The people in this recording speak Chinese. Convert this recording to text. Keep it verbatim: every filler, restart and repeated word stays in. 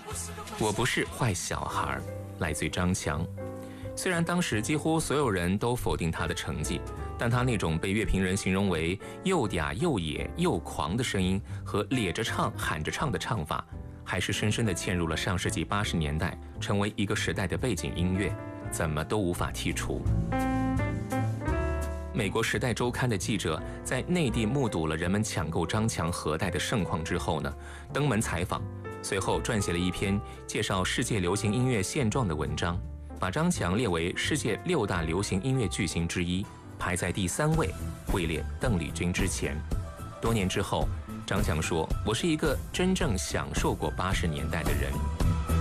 我不是坏小孩，来自于张强。虽然当时几乎所有人都否定他的成绩，但他那种被乐评人形容为又嗲又野又狂的声音和咧着唱喊着唱的唱法，还是深深地嵌入了上世纪八十年代，成为一个时代的背景音乐，怎么都无法剔除。美国《时代周刊》的记者在内地目睹了人们抢购张强盒带的盛况之后呢，登门采访，随后撰写了一篇介绍世界流行音乐现状的文章，把张强列为世界六大流行音乐巨星之一，排在第三位，位列邓丽君之前。多年之后，张强说：“我是一个真正享受过八十年代的人。”